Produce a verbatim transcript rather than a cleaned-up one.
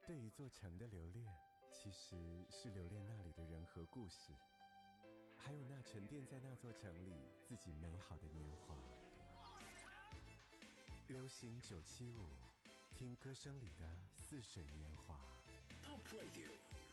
对一座城的留恋，其实是留恋那里的人和故事，还有那沉淀在那座城里自己美好的年华。流行九七五，听歌声里的似水年华。 Top Radio